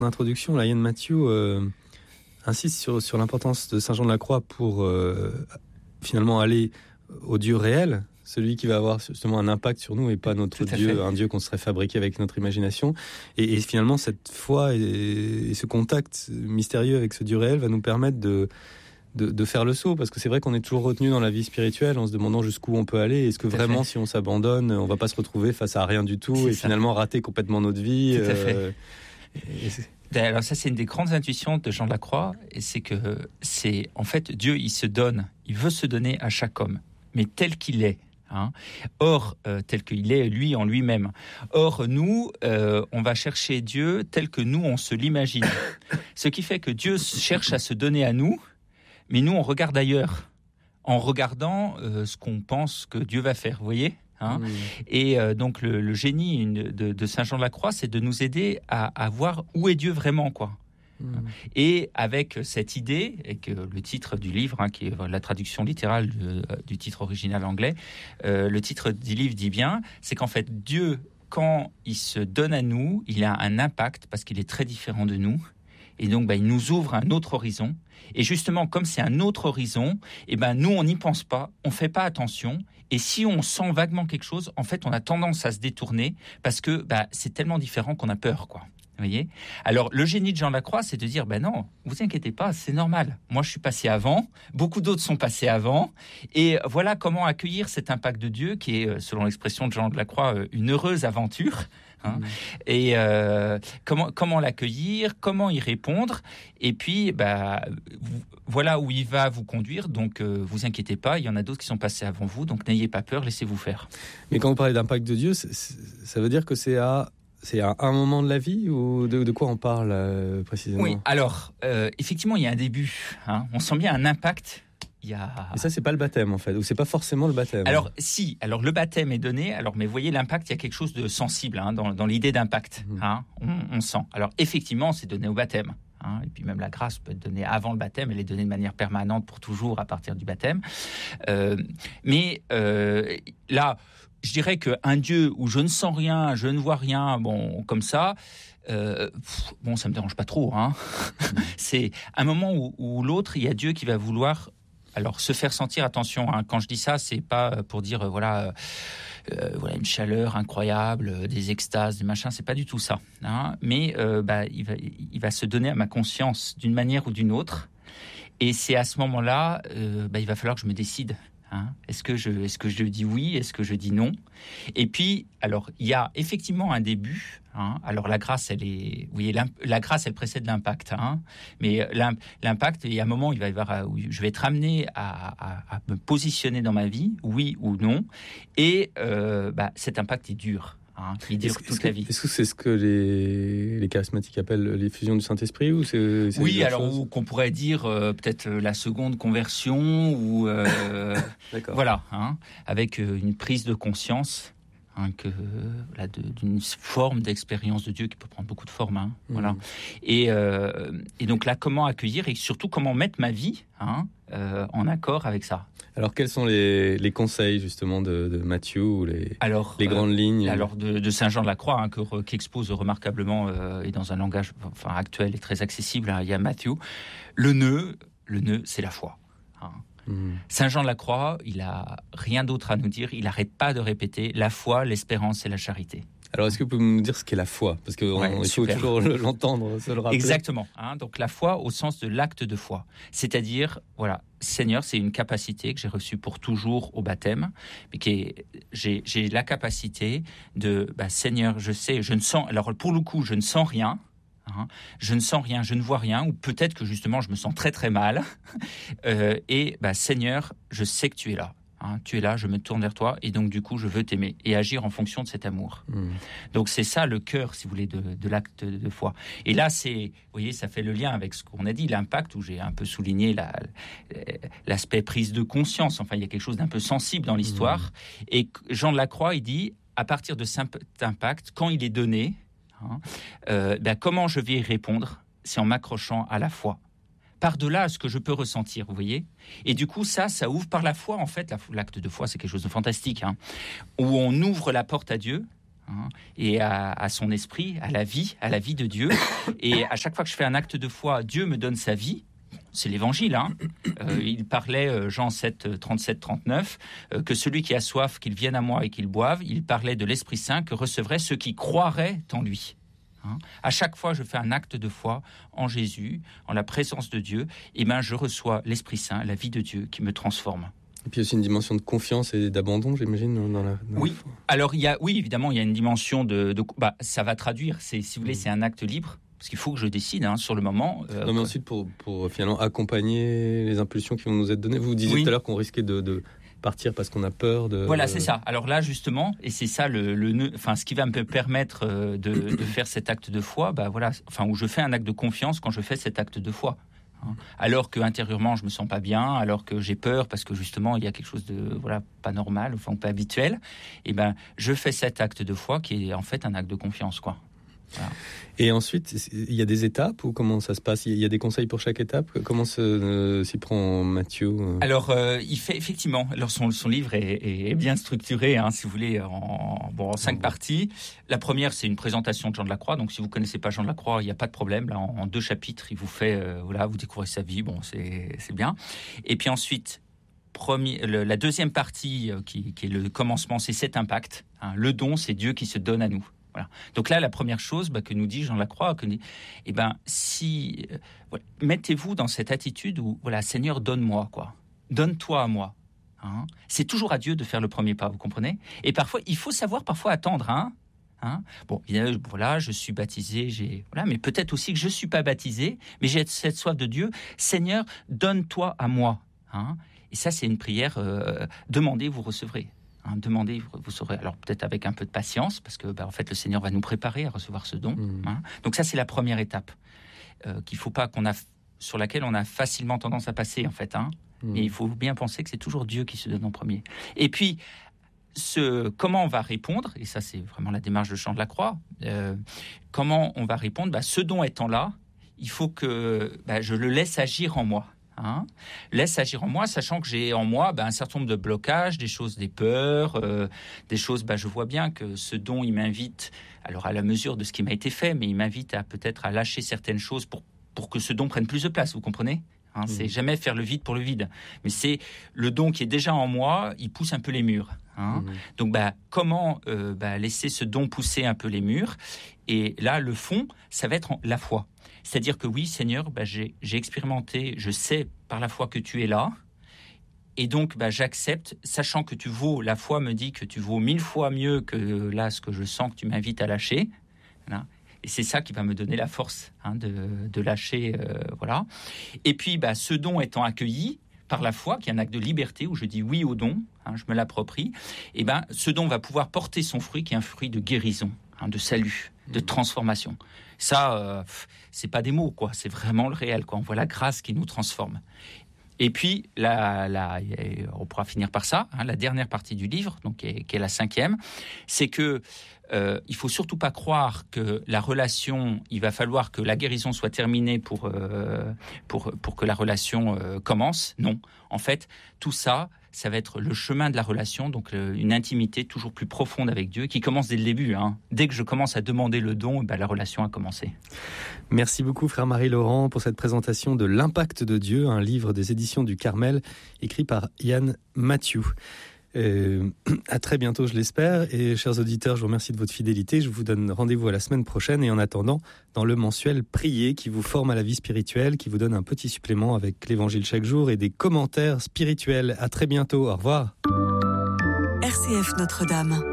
En introduction, là, Ian Matthew insiste sur l'importance de Saint Jean de la Croix pour finalement aller au Dieu réel, celui qui va avoir justement un impact sur nous et pas notre Dieu, un Dieu qu'on serait fabriqué avec notre imagination. Et finalement, cette foi et ce contact mystérieux avec ce Dieu réel va nous permettre de faire le saut, parce que c'est vrai qu'on est toujours retenu dans la vie spirituelle en se demandant jusqu'où on peut aller. Est-ce que vraiment, si on s'abandonne, on va pas se retrouver face à rien du tout et finalement rater complètement notre vie. Tout à fait. Alors ça, c'est une des grandes intuitions de Jean de la Croix, et c'est en fait Dieu, il veut se donner à chaque homme, mais tel qu'il est. Or, tel qu'il est lui en lui-même. Or, nous, on va chercher Dieu tel que nous, on se l'imagine. Ce qui fait que Dieu cherche à se donner à nous, mais nous, on regarde ailleurs, en regardant ce qu'on pense que Dieu va faire, vous voyez ? Et donc, le génie de Saint Jean de la Croix, c'est de nous aider à voir où est Dieu vraiment, quoi. Et avec cette idée, et que le titre du livre, qui est la traduction littérale du titre original anglais, le titre du livre dit bien, c'est qu'en fait, Dieu, quand il se donne à nous, il a un impact, parce qu'il est très différent de nous. Et donc, il nous ouvre un autre horizon. Et justement, comme c'est un autre horizon, nous, on n'y pense pas, on ne fait pas attention. Et si on sent vaguement quelque chose, en fait, on a tendance à se détourner parce que c'est tellement différent qu'on a peur, quoi. Vous voyez ? Alors, le génie de Jean de la Croix, c'est de dire, non, vous inquiétez pas, c'est normal. Moi, je suis passé avant, beaucoup d'autres sont passés avant. Et voilà comment accueillir cet impact de Dieu qui est, selon l'expression de Jean de la Croix, une heureuse aventure. Et comment l'accueillir, comment y répondre, et puis voilà où il va vous conduire. Donc vous inquiétez pas, il y en a d'autres qui sont passés avant vous, donc n'ayez pas peur, laissez-vous faire. Mais quand vous parlez d'impact de Dieu, ça veut dire que c'est à un moment de la vie, ou de quoi on parle précisément ? Oui, alors effectivement il y a un début, on sent bien un impact. Et ça, c'est pas le baptême, en fait, ou c'est pas forcément le baptême. Alors, le baptême est donné, mais vous voyez, l'impact, il y a quelque chose de sensible dans l'idée d'impact. On sent. Alors, effectivement, c'est donné au baptême. Et puis même la grâce peut être donnée avant le baptême, elle est donnée de manière permanente pour toujours à partir du baptême. Mais là, je dirais qu'un Dieu où je ne sens rien, je ne vois rien, comme ça... ça me dérange pas trop. C'est un moment où l'autre, il y a Dieu qui va vouloir... Alors, se faire sentir, attention, quand je dis ça, c'est pas pour dire, voilà, une chaleur incroyable, des extases, des machins, c'est pas du tout ça. Mais il va se donner à ma conscience d'une manière ou d'une autre. Et c'est à ce moment-là, il va falloir que je me décide. Est-ce que je dis oui ? Est-ce que je dis non ? Et puis, alors, il y a effectivement un début. Alors, la grâce, vous voyez, la grâce, elle précède l'impact. Mais l'impact, il y a un moment où où je vais être amené à me positionner dans ma vie, oui ou non. Et cet impact, il dure. Il dure toute la vie. Est-ce que c'est ce que les charismatiques appellent l'effusion du Saint-Esprit, ou c'est oui, alors ou qu'on pourrait dire peut-être la seconde conversion, ou voilà, avec une prise de conscience d'une forme d'expérience de Dieu qui peut prendre beaucoup de formes. Voilà. Et donc là, comment accueillir et surtout comment mettre ma vie en accord avec ça. Alors, quels sont les conseils, justement, de Matthieu, ou les grandes lignes de Saint Jean de la Croix, qui expose remarquablement, et dans un langage actuel et très accessible, il y a Matthieu. Le nœud, c'est la foi. Saint Jean de la Croix, il a rien d'autre à nous dire, il n'arrête pas de répéter la foi, l'espérance et la charité. Alors, est-ce que vous pouvez nous dire ce qu'est la foi ? Parce qu'il faut toujours l'entendre, se le rappeler. Exactement. Donc, la foi au sens de l'acte de foi. C'est-à-dire, voilà, Seigneur, c'est une capacité que j'ai reçue pour toujours au baptême, mais j'ai la capacité de, Seigneur, je sais, je ne sens... Alors, pour le coup, je ne sens rien. Je ne sens rien, je ne vois rien, ou peut-être que justement, je me sens très très mal. Et, Seigneur, je sais que tu es là. Tu es là, je me tourne vers toi, et donc du coup je veux t'aimer et agir en fonction de cet amour. Donc c'est ça le cœur, si vous voulez, de l'acte de foi. Et là, vous voyez, ça fait le lien avec ce qu'on a dit, l'impact, où j'ai un peu souligné l'aspect prise de conscience. Enfin, il y a quelque chose d'un peu sensible dans l'histoire. Et Jean de la Croix, il dit, à partir de cet impact, quand il est donné, comment je vais y répondre ? C'est en m'accrochant à la foi. Par-delà ce que je peux ressentir, vous voyez ? Et du coup, ça ouvre par la foi, en fait. L'acte de foi, c'est quelque chose de fantastique, où on ouvre la porte à Dieu, et à son esprit, à la vie de Dieu. Et à chaque fois que je fais un acte de foi, Dieu me donne sa vie. C'est l'évangile. Il parlait, Jean 7, 37, 39, que celui qui a soif, qu'il vienne à moi et qu'il boive. Il parlait de l'Esprit Saint que recevraient ceux qui croiraient en lui. À chaque fois, je fais un acte de foi en Jésus, en la présence de Dieu. Et je reçois l'Esprit Saint, la vie de Dieu qui me transforme. Et puis aussi une dimension de confiance et d'abandon, j'imagine, dans oui. Alors, évidemment, il y a une dimension ça va traduire. Si vous voulez, c'est un acte libre. Parce qu'il faut que je décide sur le moment. Non, mais ensuite, pour finalement accompagner les impulsions qui vont nous être données. Vous disiez tout à l'heure qu'on risquait de partir parce qu'on a peur de... Voilà, c'est ça. Alors là, justement, et c'est ça ce qui va me permettre de faire cet acte de foi, où je fais un acte de confiance quand je fais cet acte de foi. Alors qu'intérieurement, je me sens pas bien, alors que j'ai peur parce que justement, il y a quelque chose de pas normal, pas habituel, je fais cet acte de foi qui est en fait un acte de confiance, quoi. Voilà. Et ensuite, il y a des étapes ou comment ça se passe ? Il y a des conseils pour chaque étape ? Comment s'y prend Matthieu ? Alors, il fait effectivement. Alors, son livre est bien structuré, si vous voulez, en 5 parties. La première, c'est une présentation de Jean de la Croix. Donc, si vous connaissez pas Jean de la Croix, il n'y a pas de problème. Là, en 2 chapitres, il vous fait, vous découvrez sa vie. Bon, c'est bien. Et puis ensuite, la deuxième partie, qui est le commencement, c'est cet impact. Le don, c'est Dieu qui se donne à nous. Voilà. Donc là, la première chose que nous dit Jean de la Croix, mettez-vous dans cette attitude où, Seigneur, donne-moi, quoi. Donne-toi à moi. C'est toujours à Dieu de faire le premier pas, vous comprenez ? Et parfois, il faut savoir attendre. Bon, je suis baptisé, mais peut-être aussi que je ne suis pas baptisé, mais j'ai cette soif de Dieu. Seigneur, donne-toi à moi. Et ça, c'est une prière. Demandez, vous recevrez. Demandez, vous saurez. Alors peut-être avec un peu de patience, parce que en fait le Seigneur va nous préparer à recevoir ce don. Donc ça, c'est la première étape sur laquelle on a facilement tendance à passer en fait. Et il faut bien penser que c'est toujours Dieu qui se donne en premier. Et puis comment on va répondre, et ça c'est vraiment la démarche de Jean de la Croix. Comment on va répondre ? Ce don étant là, il faut que je le laisse agir en moi. Laisse agir en moi, sachant que j'ai en moi un certain nombre de blocages, des peurs, des choses, je vois bien que ce don, il m'invite, alors à la mesure de ce qui m'a été fait, mais il m'invite peut-être à lâcher certaines choses pour que ce don prenne plus de place, vous comprenez ? C'est jamais faire le vide pour le vide, mais c'est le don qui est déjà en moi, il pousse un peu les murs. Donc comment laisser ce don pousser un peu les murs ? Et là, le fond, ça va être la foi. C'est-à-dire que oui, Seigneur, j'ai expérimenté, je sais par la foi que tu es là, et donc j'accepte, sachant que tu vaux, la foi me dit que tu vaux 1000 fois mieux que là ce que je sens que tu m'invites à lâcher. Voilà. Et c'est ça qui va me donner la force de lâcher, voilà. Et puis ce don étant accueilli par la foi, qui est un acte de liberté où je dis oui au don, je me l'approprie, et ce don va pouvoir porter son fruit, qui est un fruit de guérison, de salut, de transformation. Ça, c'est pas des mots, quoi. C'est vraiment le réel, quoi. On voit la grâce qui nous transforme. Et puis, on pourra finir par ça. La dernière partie du livre, donc qui est la 5e, c'est que il faut surtout pas croire que la relation, il va falloir que la guérison soit terminée pour que la relation commence. Non, en fait, tout ça. Ça va être le chemin de la relation, donc une intimité toujours plus profonde avec Dieu, qui commence dès le début. Dès que je commence à demander le don, la relation a commencé. Merci beaucoup, frère Marie-Laurent, pour cette présentation de L'Impact de Dieu, un livre des éditions du Carmel, écrit par Yann Matthieu. À très bientôt, je l'espère. Et chers auditeurs, je vous remercie de votre fidélité. Je vous donne rendez-vous à la semaine prochaine. Et en attendant, dans le mensuel Prier, qui vous forme à la vie spirituelle, qui vous donne un petit supplément avec l'évangile chaque jour et des commentaires spirituels. À très bientôt. Au revoir. RCF Notre-Dame.